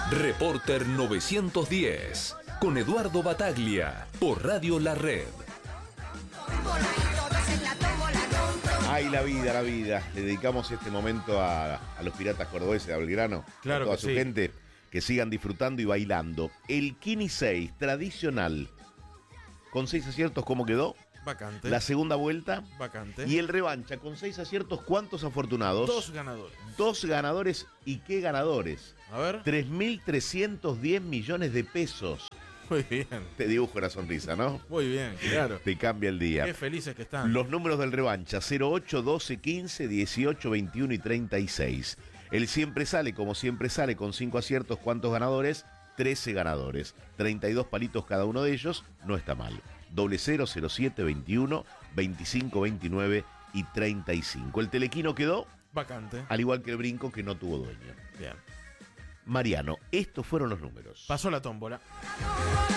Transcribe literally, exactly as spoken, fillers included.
Reporter novecientos diez, con Eduardo Bataglia, por Radio La Red. Ay, la vida, la vida. Le dedicamos este momento a, a los piratas cordobeses de Belgrano. Claro a toda que su sí. gente, que sigan disfrutando y bailando. El Kini seis, tradicional. Con seis aciertos, ¿cómo quedó? Vacante. La segunda vuelta. Vacante. Y el revancha, con seis aciertos, ¿cuántos afortunados? Dos ganadores. Dos ganadores. ¿Y qué ganadores? A ver. tres mil trescientos diez millones de pesos. Muy bien. Te dibujo una sonrisa, ¿no? Muy bien, claro. Te cambia el día. Qué felices que están. Los números del revancha: cero ocho, doce, quince, dieciocho, veintiuno y treinta y seis. El siempre sale, como siempre sale, con cinco aciertos. ¿Cuántos ganadores? trece ganadores. treinta y dos palitos cada uno de ellos. No está mal. Doble cero, cero siete, veintiuno, veinticinco, veintinueve y treinta y cinco. El telequino quedó vacante. Al igual que el brinco, que no tuvo dueño. Bien. Mariano, estos fueron los números. Pasó la tómbola.